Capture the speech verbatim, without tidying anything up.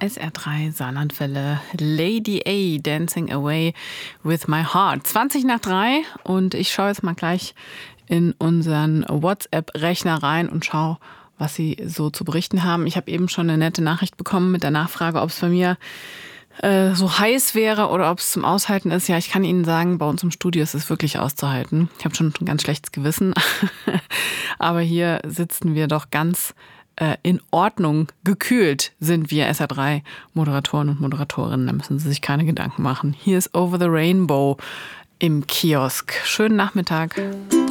S R drei Saarlandwelle, Lady A, Dancing Away with My Heart. zwanzig nach drei und ich schaue jetzt mal gleich in unseren WhatsApp-Rechner rein und schaue, was Sie so zu berichten haben. Ich habe eben schon eine nette Nachricht bekommen mit der Nachfrage, ob es bei mir äh, so heiß wäre oder ob es zum Aushalten ist. Ja, ich kann Ihnen sagen, bei uns im Studio ist es wirklich auszuhalten. Ich habe schon ein ganz schlechtes Gewissen, aber hier sitzen wir doch ganz äh, in Ordnung. Gekühlt sind wir S R drei Moderatoren und Moderatorinnen. Da müssen Sie sich keine Gedanken machen. Hier ist Over the Rainbow im Kiosk. Schönen Nachmittag.